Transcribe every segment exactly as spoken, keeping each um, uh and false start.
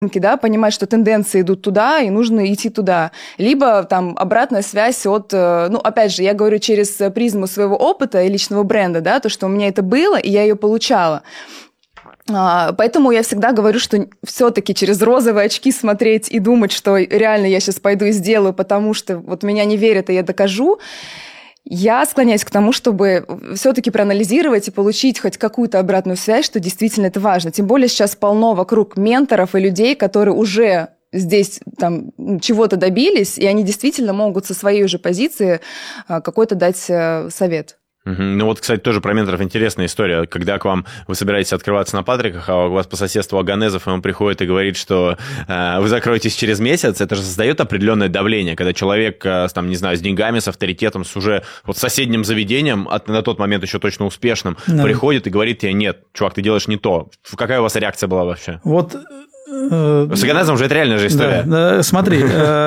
да, понимать, что тенденции идут туда, и нужно идти туда. Либо там обратная связь от, ну, опять же, я говорю через призму своего опыта и личного бренда, да, то, что у меня это было, и я ее получала. Поэтому я всегда говорю, что все-таки через розовые очки смотреть и думать, что реально я сейчас пойду и сделаю, потому что вот меня не верят, и я докажу. Я склоняюсь к тому, чтобы все-таки проанализировать и получить хоть какую-то обратную связь, что действительно это важно. Тем более сейчас полно вокруг менторов и людей, которые уже здесь там чего-то добились, и они действительно могут со своей уже позиции какой-то дать совет. Угу. Ну вот, кстати, тоже про менторов интересная история. Когда к вам вы собираетесь открываться на Патриках, а у вас по соседству Аганезов, и он приходит и говорит, что э, вы закроетесь через месяц, это же создает определенное давление, когда человек, э, там, не знаю, с деньгами, с авторитетом, с уже вот соседним заведением, от, на тот момент еще точно успешным, да, приходит и говорит тебе: нет, чувак, ты делаешь не то. Какая у вас реакция была вообще? Вот... С Аганезом же это реальная же история. Да, смотри,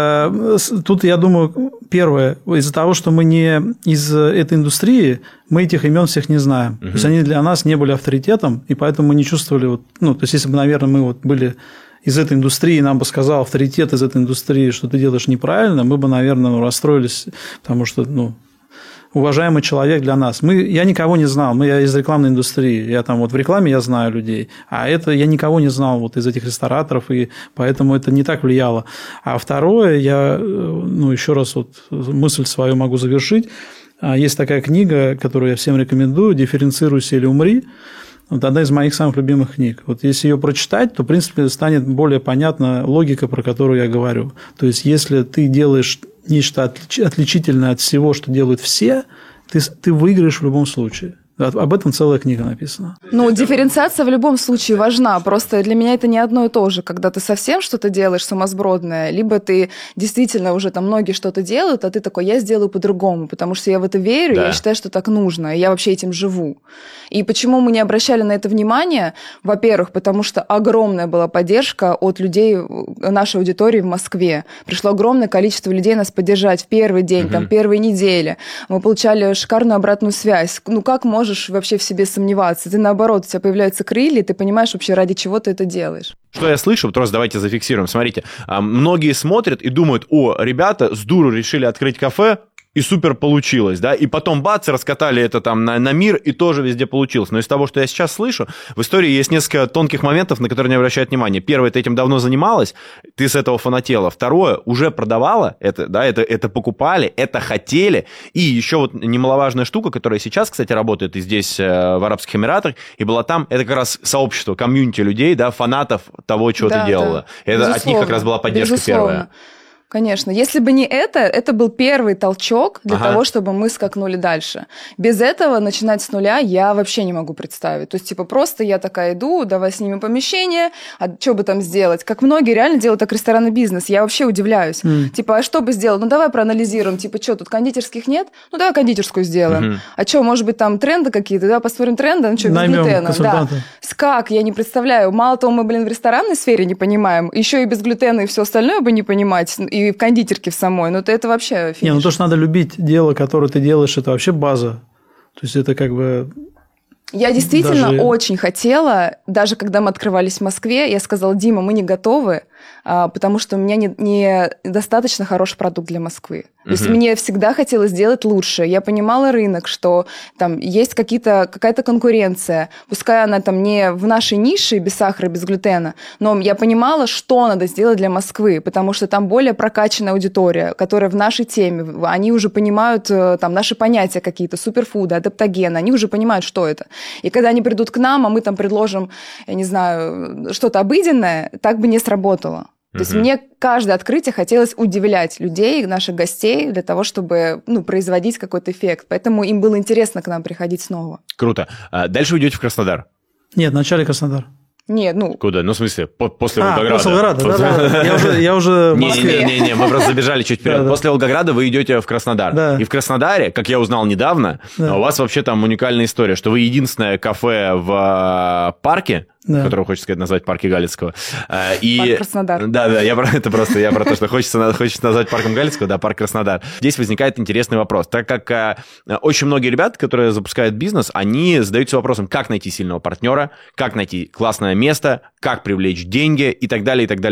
тут, я думаю, первое, из-за того, что мы не из этой индустрии, мы этих имен всех не знаем. Uh-huh. То есть они для нас не были авторитетом, и поэтому мы не чувствовали, вот, ну, то есть если бы, наверное, мы вот были из этой индустрии, нам бы сказал авторитет из этой индустрии, что ты делаешь неправильно, мы бы, наверное, ну, расстроились, потому что, ну, уважаемый человек для нас. Мы, я никого не знал, мы, я из рекламной индустрии, я там вот в рекламе я знаю людей, а это я никого не знал вот из этих рестораторов, и поэтому это не так влияло. А второе, я, ну, еще раз вот мысль свою могу завершить. Есть такая книга, которую я всем рекомендую, «Дифференцируйся или умри». Вот одна из моих самых любимых книг. Вот если ее прочитать, то, в принципе, станет более понятна логика, про которую я говорю. То есть, если ты делаешь нечто отличительное от всего, что делают все, ты, ты выиграешь в любом случае. Об этом целая книга написана. Ну, дифференциация в любом случае важна. Просто для меня это не одно и то же, когда ты совсем что-то делаешь сумасбродное, либо ты действительно уже там многие что-то делают, а ты такой: я сделаю по-другому, потому что я в это верю, да. Я считаю, что так нужно, и я вообще этим живу. И почему мы не обращали на это внимания? Во-первых, потому что огромная была поддержка от людей нашей аудитории в Москве. Пришло огромное количество людей нас поддержать в первый день, угу. там, первые недели. Мы получали шикарную обратную связь. Ну, как можно можешь вообще в себе сомневаться. Ты, наоборот, у тебя появляются крылья, и ты понимаешь вообще, ради чего ты это делаешь. Что я слышу, просто давайте зафиксируем. Смотрите, многие смотрят и думают: о, ребята с дуру решили открыть кафе, и супер получилось, да, и потом бац, раскатали это там на, на мир, и тоже везде получилось. Но из того, что я сейчас слышу, в истории есть несколько тонких моментов, на которые не обращают внимания. Первое, ты этим давно занималась, ты с этого фанатела. Второе, уже продавала это, да, это, это покупали, это хотели. И еще вот немаловажная штука, которая сейчас, кстати, работает и здесь, в Арабских Эмиратах, и была там, это как раз сообщество, комьюнити людей, да, фанатов того, чего да, ты делала. Да. Это от них как раз была поддержка Безусловно. Первая. Конечно. Если бы не это, это был первый толчок для ага. того, чтобы мы скакнули дальше. Без этого начинать с нуля я вообще не могу представить. То есть, типа, просто я такая иду, давай снимем помещение, а что бы там сделать? Как многие реально делают так ресторанный бизнес. Я вообще удивляюсь. Mm. Типа, а что бы сделать? Ну, давай проанализируем. Типа, что, тут кондитерских нет? Ну, давай кондитерскую сделаем. Mm-hmm. А что, может быть, там тренды какие-то? Давай посмотрим тренды. Ну, что, без глютена? Да. Как? Я не представляю. Мало того, мы, блин, в ресторанной сфере не понимаем, еще и без глютена и все остальное бы не понимать. И в кондитерке в самой, но это вообще финиш. Не, ну то, что надо любить дело, которое ты делаешь, это вообще база. То есть это как бы... Я действительно даже... очень хотела, даже когда мы открывались в Москве, я сказала: Дима, мы не готовы, потому что у меня не, не достаточно хороший продукт для Москвы. То есть uh-huh. мне всегда хотелось сделать лучше. Я понимала рынок, что там есть какие-то, какая-то конкуренция. Пускай она там не в нашей нише, без сахара, без глютена, но я понимала, что надо сделать для Москвы, потому что там более прокачанная аудитория, которая в нашей теме. Они уже понимают там наши понятия какие-то, суперфуды, адаптогены. Они уже понимают, что это. И когда они придут к нам, а мы там предложим, я не знаю, что-то обыденное, так бы не сработало. То есть мне каждое открытие хотелось удивлять людей, наших гостей, для того, чтобы ну, производить какой-то эффект. Поэтому им было интересно к нам приходить снова. Круто. А дальше вы идете в Краснодар? Нет, вначале Краснодар. Нет, ну... Куда? Ну, в смысле, по- после а, Волгограда. после Волгограда, да-да. Я уже, я уже в Москве. Не-не-не, мы просто забежали чуть вперед. После Волгограда вы идете в Краснодар. И в Краснодаре, как я узнал недавно, у вас вообще там уникальная история, что вы единственное кафе в парке, да. которого хочется сказать, назвать парке Галицкого. И... Парк Краснодар. Да, да, я про это просто, я про то, что хочется, хочется назвать парком Галицкого, да, парк Краснодар. Здесь возникает интересный вопрос, так как а, очень многие ребята, которые запускают бизнес, они задаются вопросом, как найти сильного партнера, как найти классное место, как привлечь деньги и так далее, и так далее.